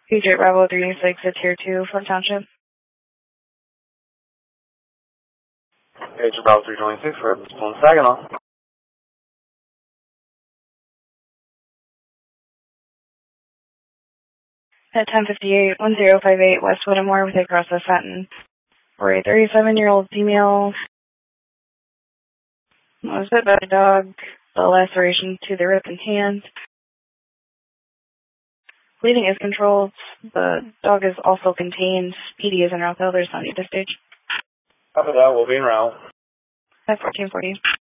PJ Bravo 36 at Tier 2, Flint Township. PJ Bravo 326 for Flint Saginaw. At 1058, 1058 West Whittemore with a cross of Fenton. For a 37-year-old female was bit by a dog, the laceration to the wrist and hand. Bleeding is controlled. The dog is also contained. PD is en route, though. There's no need to stage. Copy that. We'll be en route. At 1440.